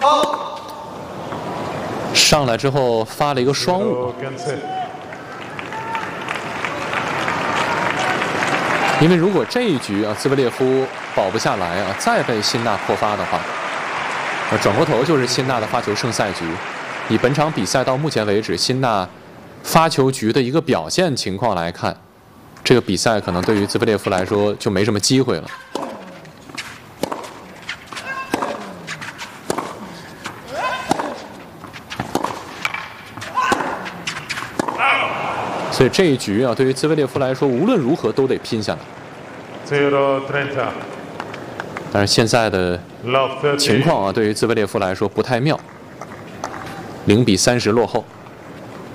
上来之后发了一个双误，因为如果这一局啊兹维列夫保不下来啊，再被辛纳破发的话，转过头就是辛纳的发球胜赛局。以本场比赛到目前为止辛纳发球局的一个表现情况来看，这个比赛可能对于兹维列夫来说就没什么机会了。所以这一局啊，对于兹维列夫来说，无论如何都得拼下来。但是现在的情况啊，对于兹维列夫来说不太妙，0比30落后。